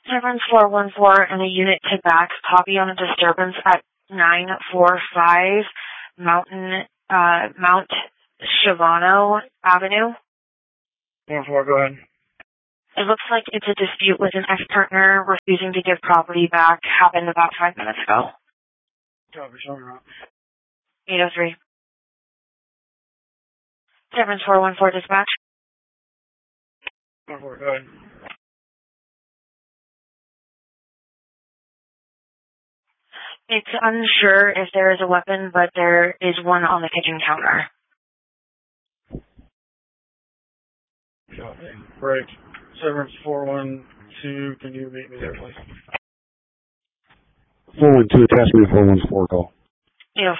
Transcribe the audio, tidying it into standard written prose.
Severance 414 and a unit to back, copy on a disturbance at 945 Mount Shavano Avenue. 1-4, go ahead. It looks like it's a dispute with an ex-partner refusing to give property back. Happened about 5 minutes ago. Copy, show me around. 803. Severance 414 dispatch. 1-4, go ahead. It's unsure if there is a weapon, but there is one on the kitchen counter. Copy. Break. Severance 412, can you meet me there, please? 412, attach me to 414 call.